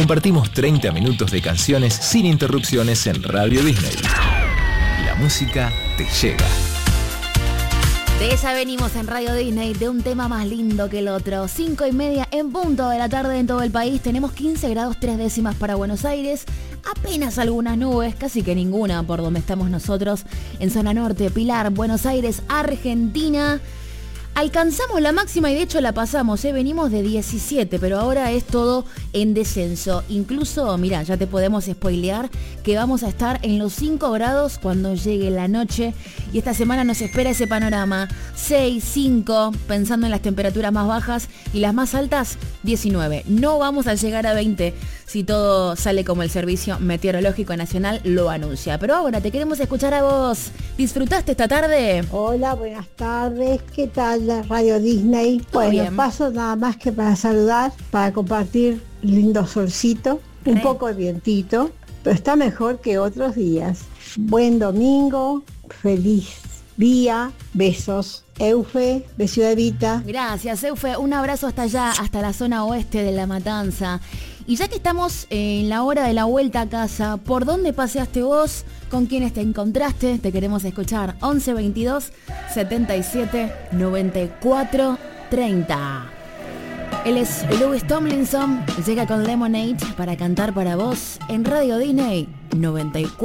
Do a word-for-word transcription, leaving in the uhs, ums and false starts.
Compartimos treinta minutos de canciones sin interrupciones en Radio Disney. La música te llega. De esa venimos en Radio Disney, de un tema más lindo que el otro. Cinco y media en punto de la tarde en todo el país. Tenemos quince grados tres décimas para Buenos Aires. Apenas algunas nubes, casi que ninguna por donde estamos nosotros. En zona norte, Pilar, Buenos Aires, Argentina. Alcanzamos la máxima y de hecho la pasamos, ¿eh? Venimos de diecisiete, pero ahora es todo en descenso. Incluso, mira, ya te podemos spoilear que vamos a estar en los cinco grados cuando llegue la noche. Y esta semana nos espera ese panorama. seis, cinco, pensando en las temperaturas más bajas, y las más altas, diecinueve. No vamos a llegar a veinte si todo sale como el Servicio Meteorológico Nacional lo anuncia. Pero ahora te queremos escuchar a vos. ¿Disfrutaste esta tarde? Hola, buenas tardes. ¿Qué tal la Radio Disney? Bueno, bien. Paso nada más que para saludar, para compartir lindo solcito, un Re. poco de vientito, pero está mejor que otros días. Buen domingo, feliz día, besos. Eufe, de Ciudad Evita. Gracias, Eufe. Un abrazo hasta allá, hasta la zona oeste de La Matanza. Y ya que estamos en la hora de la vuelta a casa, ¿por dónde paseaste vos? ¿Con quiénes te encontraste? Te queremos escuchar. once veintidós setenta y siete noventa y cuatro treinta. Él es Louis Tomlinson. Llega con Lemonade para cantar para vos en Radio Disney noventa y cuatro.